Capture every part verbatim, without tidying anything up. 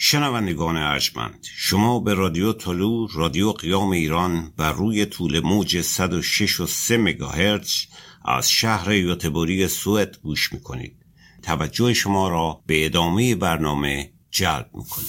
شنوندگان ارجمند، شما به رادیو طلوع، رادیو قیام ایران بر روی طول موج صد و شش و سه مگاهرتز از شهر یوتبوری سوئد گوش میکنید. توجه شما را به ادامه برنامه جلب میکنید.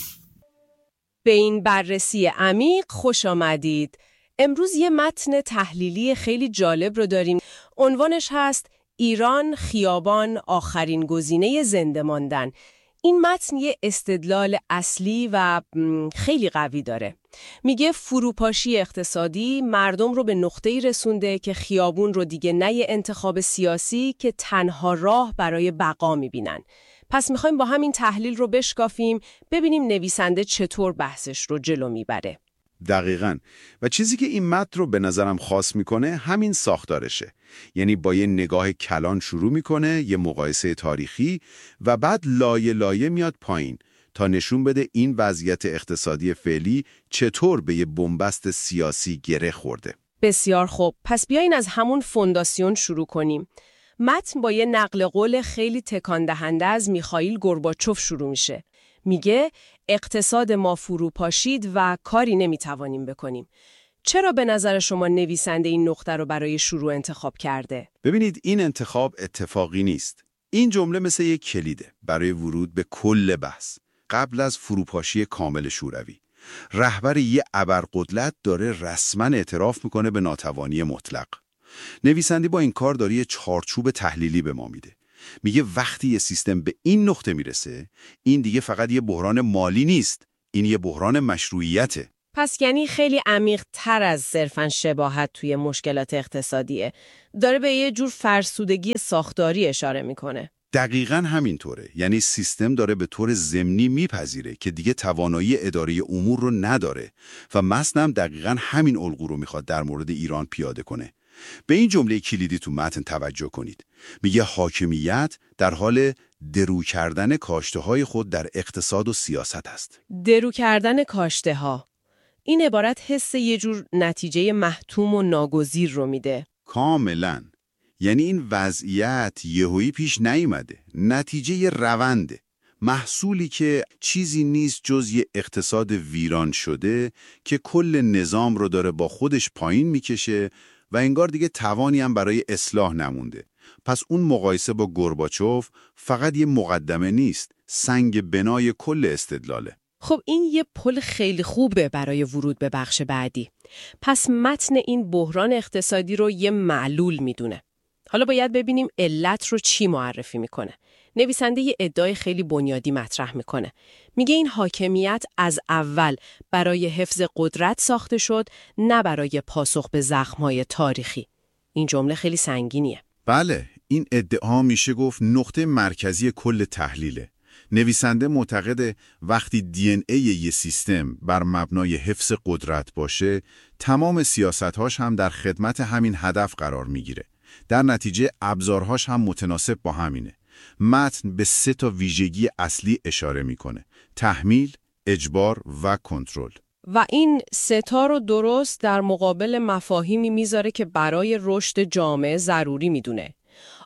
به این بررسی عمیق خوش آمدید. امروز یه متن تحلیلی خیلی جالب رو داریم. عنوانش هست ایران خیابان آخرین گزینه زنده ماندن. این متن یه استدلال اصلی و خیلی قوی داره. میگه فروپاشی اقتصادی مردم رو به نقطه‌ای رسونده که خیابون رو دیگه نه یه انتخاب سیاسی که تنها راه برای بقا میبینن. پس میخوایم با همین تحلیل رو بشکافیم، ببینیم نویسنده چطور بحثش رو جلو میبره. دقیقاً. و چیزی که این متن رو به نظرم خاص میکنه همین ساختارشه. یعنی با یه نگاه کلان شروع میکنه، یه مقایسه تاریخی و بعد لایه لایه میاد پایین تا نشون بده این وضعیت اقتصادی فعلی چطور به یه بنبست سیاسی گره خورده. بسیار خوب. پس بیاین از همون فونداسیون شروع کنیم. متن با یه نقل قول خیلی تکان دهنده از میخائیل گورباچوف شروع میشه. میگه اقتصاد ما فرو پاشید و کاری نمیتوانیم بکنیم. چرا به نظر شما نویسنده این نقطه رو برای شروع انتخاب کرده؟ ببینید، این انتخاب اتفاقی نیست. این جمله مثل یک کلیده برای ورود به کل بحث. قبل از فروپاشی کامل شوروی، رهبر یه ابرقدرت داره رسما اعتراف میکنه به ناتوانی مطلق. نویسنده با این کار داره یه چارچوب تحلیلی به ما میده. میگه وقتی یه سیستم به این نقطه میرسه، این دیگه فقط یه بحران مالی نیست، این یه بحران مشروعیته. پس یعنی خیلی عمیق تر از صرفاً شباهت توی مشکلات اقتصادیه. داره به یه جور فرسودگی ساختاری اشاره میکنه. دقیقاً همینطوره. یعنی سیستم داره به طور ضمنی میپذیره که دیگه توانایی اداره امور رو نداره و متن هم دقیقاً همین الگو رو میخواد در مورد ایران پیاده کنه. به این جمله کلیدی تو متن توجه کنید. میگه حاکمیت در حال درو کردن کاشته‌های خود در اقتصاد و سیاست است. درو کردن کاشته‌ها. این عبارت حس یه جور نتیجه محتوم و ناگزیر رو میده. کاملاً. یعنی این وضعیت یهویی پیش نیامده. نتیجه یه رونده. محصولی که چیزی نیست جز یه اقتصاد ویران شده که کل نظام رو داره با خودش پایین میکشه و انگار دیگه توانی هم برای اصلاح نمونده. پس اون مقایسه با گورباچوف فقط یه مقدمه نیست، سنگ بنای کل استدلاله. خب این یه پل خیلی خوبه برای ورود به بخش بعدی. پس متن این بحران اقتصادی رو یه معلول میدونه. حالا باید ببینیم علت رو چی معرفی میکنه. نویسنده یه ادعای خیلی بنیادی مطرح میکنه. میگه این حاکمیت از اول برای حفظ قدرت ساخته شد، نه برای پاسخ به زخم‌های تاریخی. این جمله خیلی سنگینیه. بله، این ادعا میشه گفت نقطه مرکزی کل تحلیله. نویسنده معتقده وقتی دی ان ای یه سیستم بر مبنای حفظ قدرت باشه، تمام سیاست‌هاش هم در خدمت همین هدف قرار میگیره. در نتیجه ابزارهاش هم متناسب با همینه. متن به سه تا ویژگی اصلی اشاره میکنه: تحمیل، اجبار و کنترل. و این سه تا رو درست در مقابل مفاهیمی میذاره که برای رشد جامعه ضروری میدونه: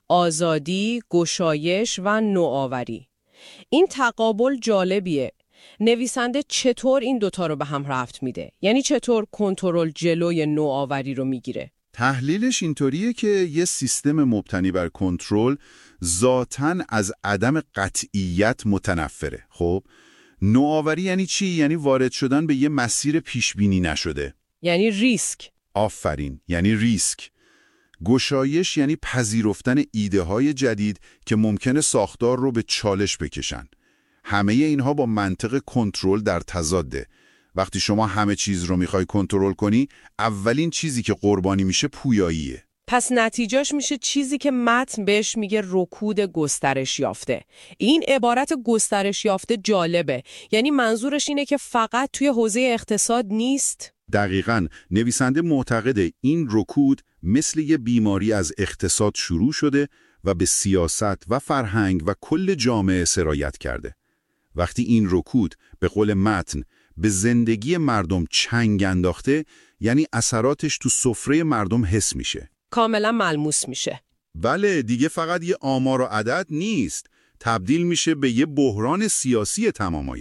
آزادی، گشایش و نوآوری. این تقابل جالبیه. نویسنده چطور این دوتا رو به هم ربط میده؟ یعنی چطور کنترل جلوی نوآوری رو میگیره؟ تحلیلش اینطوریه که یه سیستم مبتنی بر کنترل ذاتاً از عدم قطعیت متنفره. خب نوآوری یعنی چی؟ یعنی وارد شدن به یه مسیر پیشبینی نشده. یعنی ریسک. آفرین، یعنی ریسک. گشایش یعنی پذیرفتن ایده های جدید که ممکنه ساختار رو به چالش بکشن. همه اینها با منطق کنترل در تضاده. وقتی شما همه چیز رو میخوای کنترل کنی، اولین چیزی که قربانی میشه پویاییه. پس نتیجهش میشه چیزی که متن بهش میگه رکود گسترش یافته. این عبارت گسترش یافته جالبه. یعنی منظورش اینه که فقط توی حوزه اقتصاد نیست؟ دقیقاً. نویسنده معتقده این رکود مثل یه بیماری از اقتصاد شروع شده و به سیاست و فرهنگ و کل جامعه سرایت کرده. وقتی این رکود به قول متن به زندگی مردم چنگ انداخته، یعنی اثراتش تو سفره مردم حس میشه. کاملا ملموس میشه. بله، دیگه فقط یه آمار و عدد نیست. تبدیل میشه به یه بحران سیاسی تمام عیار.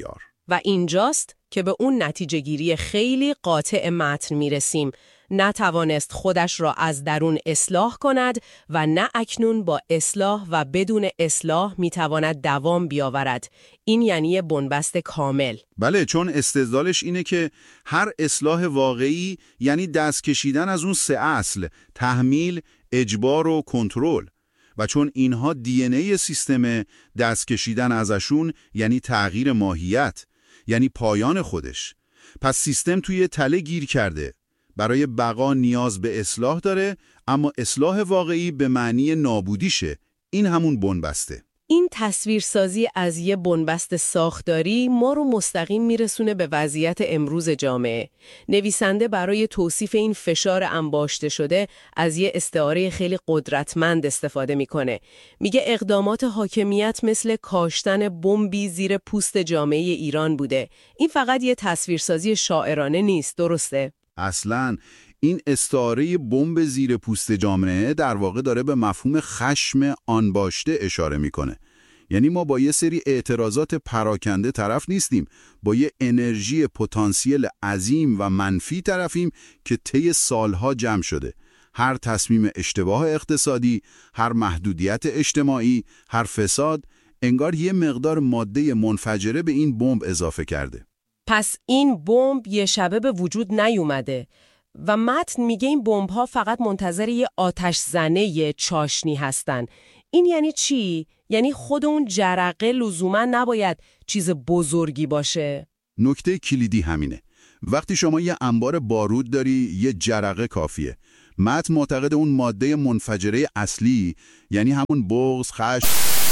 و اینجاست که به اون نتیجه گیری خیلی قاطع متن میرسیم. نتوانست خودش را از درون اصلاح کند و نه اکنون با اصلاح و بدون اصلاح میتواند دوام بیاورد. این یعنی بنبست کامل. بله، چون استدلالش اینه که هر اصلاح واقعی یعنی دست کشیدن از اون سه اصل، تحمیل، اجبار و کنترل. و چون اینها دی ان ای سیستم، دست کشیدن ازشون یعنی تغییر ماهیت، یعنی پایان خودش. پس سیستم توی تله گیر کرده. برای بقا نیاز به اصلاح داره، اما اصلاح واقعی به معنی نابودیشه. این همون بنبسته. این تصویرسازی از یه بنبست ساختاری ما رو مستقیم میرسونه به وضعیت امروز جامعه. نویسنده برای توصیف این فشار انباشته شده از یه استعاره خیلی قدرتمند استفاده میکنه. میگه اقدامات حاکمیت مثل کاشتن بمبی زیر پوست جامعه ایران بوده. این فقط یه تصویرسازی شاعرانه نیست، درسته؟ اصلاً این استعاره بمب زیر پوست جامعه در واقع داره به مفهوم خشم آنباشته اشاره میکنه. یعنی ما با یه سری اعتراضات پراکنده طرف نیستیم، با یه انرژی پتانسیل عظیم و منفی طرفیم که طی سالها جمع شده. هر تصمیم اشتباه اقتصادی، هر محدودیت اجتماعی، هر فساد، انگار یه مقدار ماده منفجره به این بمب اضافه کرده. پس این بمب یه شبه به وجود نیومده و متن میگه این بمب‌ها فقط منتظر یه آتش زنه یه چاشنی هستن. این یعنی چی؟ یعنی خود اون جرقه لزوما نباید چیز بزرگی باشه؟ نکته کلیدی همینه. وقتی شما یه انبار بارود داری، یه جرقه کافیه. متن معتقد اون ماده منفجره اصلی، یعنی همون بغض، خشم.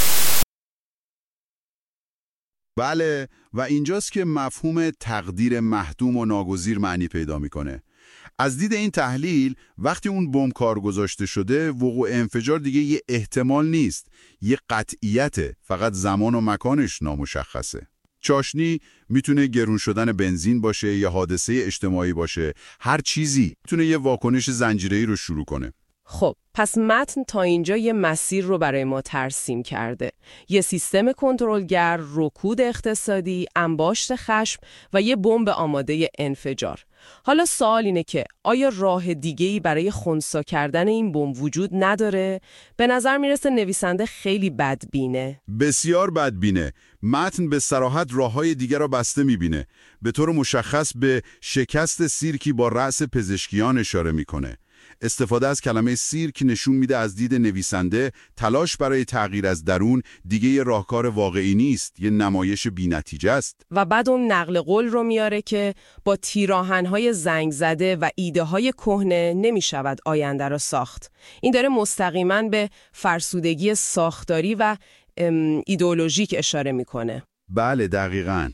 بله، و اینجاست که مفهوم تقدیر محتوم و ناگزیر معنی پیدا میکنه. از دید این تحلیل، وقتی اون بمب کار گذاشته شده، وقوع انفجار دیگه یه احتمال نیست، یه قطعیته، فقط زمان و مکانش نامشخصه. چاشنی میتونه گرون شدن بنزین باشه یا حادثه اجتماعی باشه، هر چیزی میتونه یه واکنش زنجیره‌ای رو شروع کنه. خب، پس متن تا اینجا یه مسیر رو برای ما ترسیم کرده. یه سیستم کنترلگر، رکود اقتصادی، انباشت خشم و یه بمب آماده انفجار. حالا سوال اینه که آیا راه دیگه‌ای برای خنثی کردن این بمب وجود نداره؟ به نظر میرسه نویسنده خیلی بدبینه. بسیار بدبینه. متن به صراحت راه‌های دیگر را بسته می‌بینه. به طور مشخص به شکست سیرکی با رأس پزشکیان اشاره می‌کنه. استفاده از کلمه سیرک نشون میده از دید نویسنده تلاش برای تغییر از درون دیگه یه راهکار واقعی نیست، یه نمایش بی‌نتیجه است. و بعد اون نقل قول رو میاره که با تیراهن‌های زنگ زده و ایده‌های کهنه نمیشود آینده را ساخت. این داره مستقیما به فرسودگی ساختاری و ایدئولوژیک اشاره میکنه. بله، دقیقاً.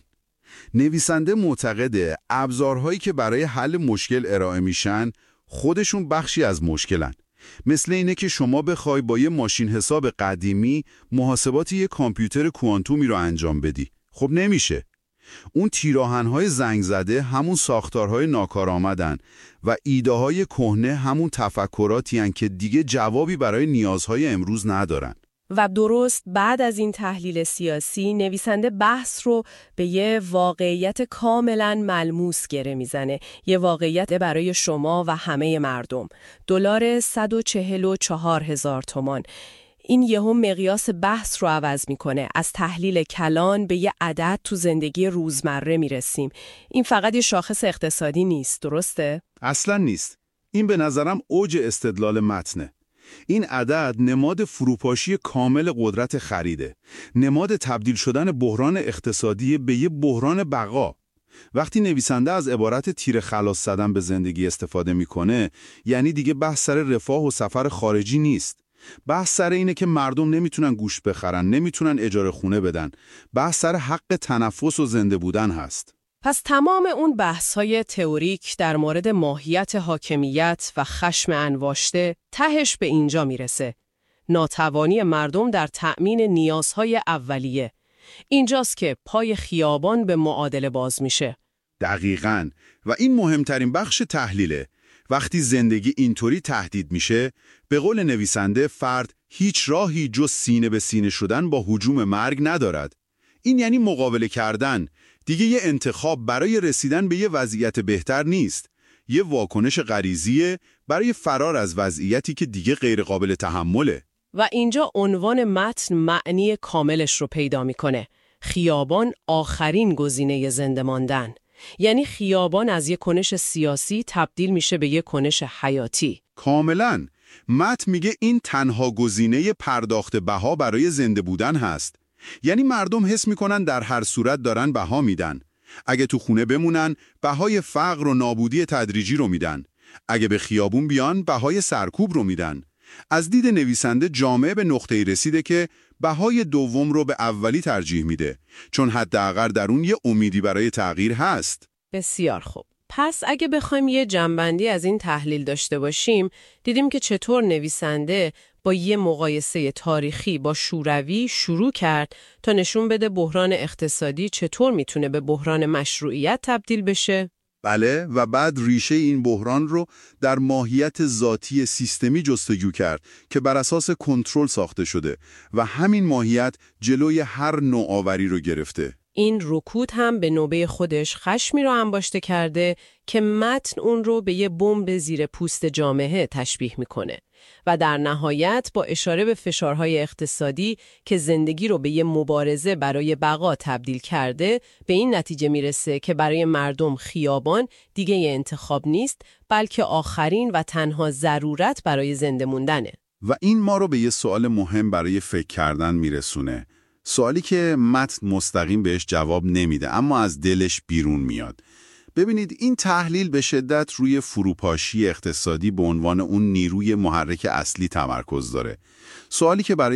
نویسنده معتقده ابزارهایی که برای حل مشکل ارائه میشن خودشون بخشی از مشکلن. مثل اینه که شما بخوای با یه ماشین حساب قدیمی محاسبات یه کامپیوتر کوانتومی رو انجام بدی. خب نمیشه. اون تیراهن‌های زنگ زده همون ساختارهای ناکارآمدن و ایده‌های کهنه همون تفکراتی هن که دیگه جوابی برای نیازهای امروز ندارن. و درست بعد از این تحلیل سیاسی، نویسنده بحث رو به یه واقعیت کاملا ملموس گره میزنه. یه واقعیت برای شما و همه مردم. دلار صد و چهل و چهار هزار تومان. این یهو مقیاس بحث رو عوض میکنه. از تحلیل کلان به یه عدد تو زندگی روزمره میرسیم. این فقط یه شاخص اقتصادی نیست، درسته؟ اصلا نیست. این به نظرم اوج استدلال متنه. این عدد نماد فروپاشی کامل قدرت خریده. نماد تبدیل شدن بحران اقتصادی به یه بحران بقا. وقتی نویسنده از عبارت تیر خلاص زدن به زندگی استفاده میکنه، یعنی دیگه بحث سر رفاه و سفر خارجی نیست. بحث سر اینه که مردم نمیتونن گوشت بخرن، نمیتونن اجاره خونه بدن. بحث سر حق تنفس و زنده بودن هست. پس تمام اون بحث‌های تئوریک در مورد ماهیت حاکمیت و خشم انباشته تهش به اینجا میرسه. ناتوانی مردم در تأمین نیازهای اولیه. اینجاست که پای خیابان به معادله باز میشه. دقیقاً. و این مهمترین بخش تحلیله. وقتی زندگی اینطوری تهدید میشه، به قول نویسنده فرد هیچ راهی جز سینه به سینه شدن با هجوم مرگ ندارد. این یعنی مقابله کردن. دیگه یه انتخاب برای رسیدن به یه وضعیت بهتر نیست. یه واکنش غریزیه برای فرار از وضعیتی که دیگه غیر قابل تحمله. و اینجا عنوان متن معنی کاملش رو پیدا میکنه. خیابان آخرین گزینه زنده ماندن. یعنی خیابان از یک کنش سیاسی تبدیل میشه به یک کنش حیاتی. کاملاً. متن میگه این تنها گزینه پرداخت بها برای زنده بودن هست. یعنی مردم حس میکنن در هر صورت دارن بها میدن. اگه تو خونه بمونن، بهای فقر و نابودی تدریجی رو میدن. اگه به خیابون بیان، بهای سرکوب رو میدن. از دید نویسنده جامعه به نقطه‌ای رسیده که بهای دوم رو به اولی ترجیح میده، چون حداقل در اون یه امیدی برای تغییر هست. بسیار خوب. پس اگه بخوایم یه جنبندی از این تحلیل داشته باشیم، دیدیم که چطور نویسنده با یه مقایسه تاریخی با شوروی شروع کرد تا نشون بده بحران اقتصادی چطور میتونه به بحران مشروعیت تبدیل بشه. بله، و بعد ریشه این بحران رو در ماهیت ذاتی سیستمی جستجو کرد که بر اساس کنترل ساخته شده و همین ماهیت جلوی هر نوآوری رو گرفته. این رکود هم به نوبه خودش خشمی رو انباشته کرده که متن اون رو به یه بمب زیر پوست جامعه تشبیه میکنه و در نهایت با اشاره به فشارهای اقتصادی که زندگی رو به یه مبارزه برای بقا تبدیل کرده، به این نتیجه میرسه که برای مردم خیابان دیگه یه انتخاب نیست، بلکه آخرین و تنها ضرورت برای زنده موندنه. و این ما رو به یه سوال مهم برای فکر کردن میرسونه. سوالی که متن مستقیم بهش جواب نمیده، اما از دلش بیرون میاد. ببینید، این تحلیل به شدت روی فروپاشی اقتصادی به عنوان اون نیروی محرک اصلی تمرکز داره. سوالی که برای